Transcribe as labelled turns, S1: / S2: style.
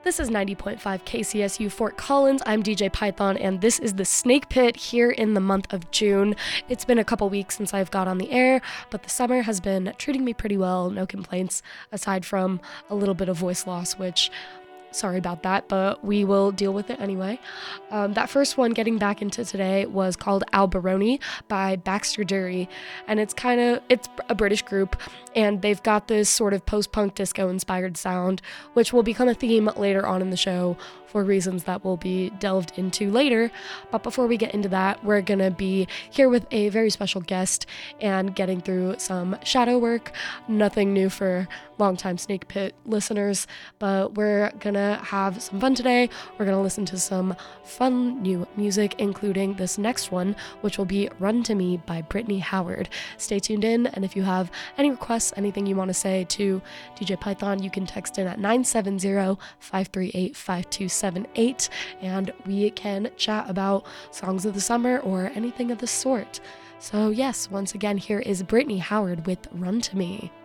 S1: This is 90.5 KCSU Fort Collins. I'm DJ Python, and this is the Snake Pit here in the month of June. It's been a couple weeks since I've got on the air, but the summer has been treating me pretty well. No complaints, aside from a little bit of voice loss, which, sorry about that, but we will deal with it anyway. That first one getting back into today was called Alberoni by Baxter Dury, and it's a British group, and they've got this sort of post-punk disco inspired sound, which will become a theme later on in the show for reasons that will be delved into later. But before we get into that, we're gonna be here with a very special guest and getting through some shadow work. Nothing new for longtime Snake Pit listeners, but we're gonna have some fun today. We're gonna listen to some fun new music, including this next one, which will be Run to Me by Brittany Howard. Stay tuned in, and if you have any requests, anything you want to say to DJ Python, you can text in at 970-538-5278, and we can chat about songs of the summer or anything of the sort. So yes, once again, here is Brittany Howard with Run to Me.